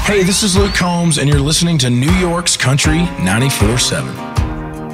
Hey, this is Luke Combs, and you're listening to New York's Country 94.7.